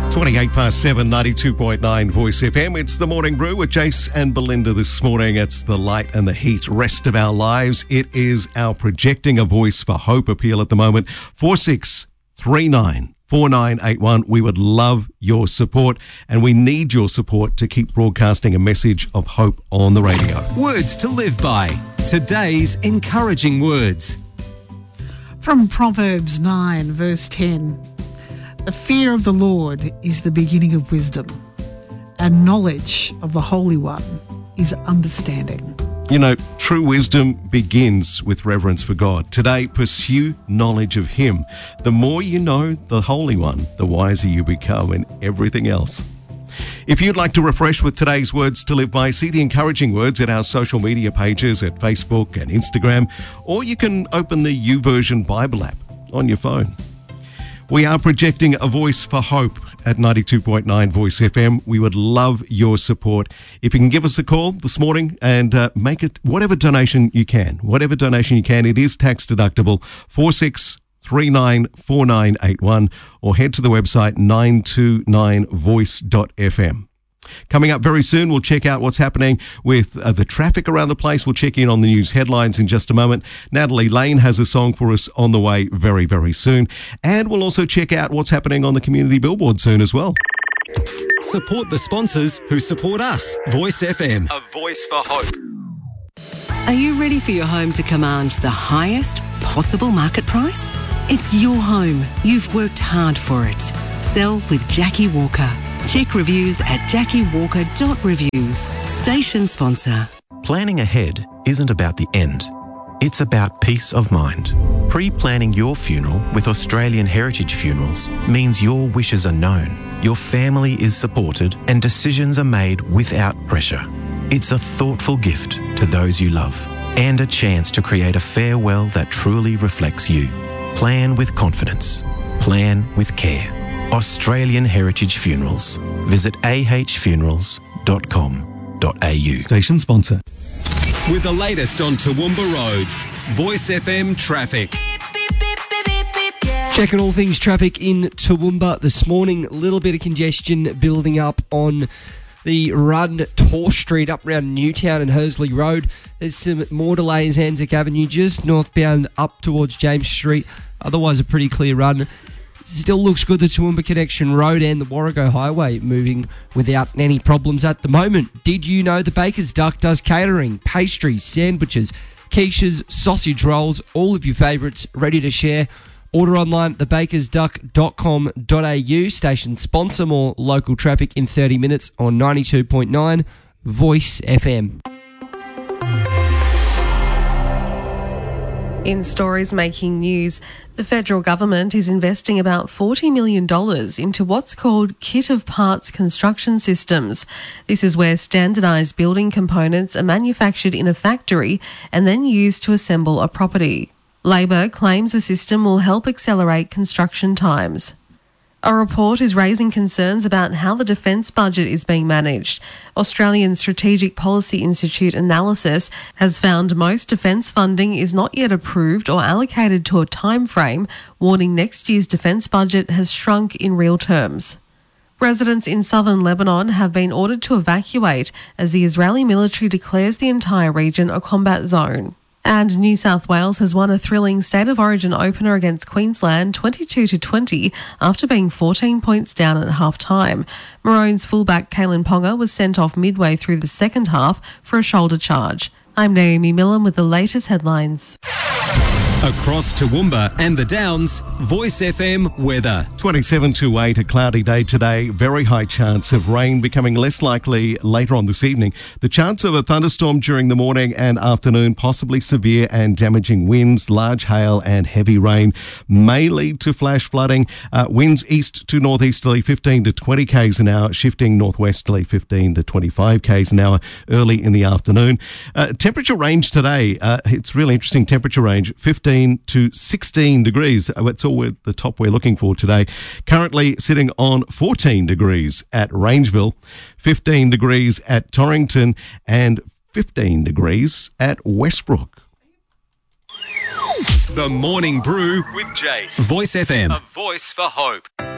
7, 92.9 Voice FM. It's the Morning Brew with Jace and Belinda this morning. It's the light and the heat rest of our lives. It is our Projecting a Voice for Hope appeal at the moment. 4639 4981. We would love your support, and we need your support to keep broadcasting a message of hope on the radio. Words to live by. Today's encouraging words. From Proverbs 9, verse 10. The fear of the Lord is the beginning of wisdom, and knowledge of the Holy One is understanding. You know, true wisdom begins with reverence for God. Today, pursue knowledge of Him. The more you know the Holy One, the wiser you become in everything else. If you'd like to refresh with today's words to live by, see the encouraging words at our social media pages at Facebook and Instagram, or you can open the YouVersion Bible app on your phone. We are projecting a voice for hope at 92.9 Voice FM. We would love your support. If you can give us a call this morning and make it whatever donation you can. It is tax deductible. 4639 4981, or head to the website 929voice.fm. Coming up very soon, we'll check out what's happening with the traffic around the place. We'll check in on the news headlines in just a moment. Natalie Lane has a song for us on the way very, very soon. And we'll also check out what's happening on the community billboard soon as well. Support the sponsors who support us. Voice FM, a voice for hope. Are you ready for your home to command the highest possible market price? It's your home. You've worked hard for it. Sell with Jackie Walker. Check reviews at jackiewalker.reviews. Station sponsor. Planning ahead isn't about the end. It's about peace of mind. Pre-planning your funeral with Australian Heritage Funerals means your wishes are known, your family is supported, and decisions are made without pressure. It's a thoughtful gift to those you love and a chance to create a farewell that truly reflects you. Plan with confidence. Plan with care. Australian Heritage Funerals. Visit ahfunerals.com.au. Station sponsor. With the latest on Toowoomba roads, Voice FM traffic. Checking all things traffic in Toowoomba this morning. A little bit of congestion building up on the run Tor Street up around Newtown and Hersley Road. There's some more delays Anzac Avenue just northbound up towards James Street. Otherwise a pretty clear run. Still looks good, the Toowoomba Connection Road and the Warrego Highway moving without any problems at the moment. Did you know the Baker's Duck does catering, pastries, sandwiches, quiches, sausage rolls, all of your favourites ready to share? Order online at thebakersduck.com.au. Station sponsor. More local traffic in 30 minutes on 92.9 Voice FM. In stories making news, the federal government is investing about $40 million into what's called kit of parts construction systems. This is where standardised building components are manufactured in a factory and then used to assemble a property. Labor claims the system will help accelerate construction times. A report is raising concerns about how the defence budget is being managed. Australian Strategic Policy Institute analysis has found most defence funding is not yet approved or allocated to a time frame, warning next year's defence budget has shrunk in real terms. Residents in southern Lebanon have been ordered to evacuate as the Israeli military declares the entire region a combat zone. And New South Wales has won a thrilling State of Origin opener against Queensland 22-20 after being 14 points down at half-time. Maroons fullback Kalen Ponga was sent off midway through the second half for a shoulder charge. I'm Naomi Millen with the latest headlines. Across Toowoomba and the Downs, Voice FM weather. 27 to 8, a cloudy day today. Very high chance of rain becoming less likely later on this evening. The chance of a thunderstorm during the morning and afternoon, possibly severe and damaging winds, large hail and heavy rain may lead to flash flooding. Winds east to northeasterly 15 to 20 k's an hour, shifting northwesterly 15 to 25 k's an hour early in the afternoon. Temperature range today, it's really interesting temperature range, 15 to 16 degrees. That's all the top we're looking for today. Currently sitting on 14 degrees at Rangeville, 15 degrees at Torrington, and 15 degrees at Westbrook. The Morning Brew with Jace. Voice FM, a voice for hope.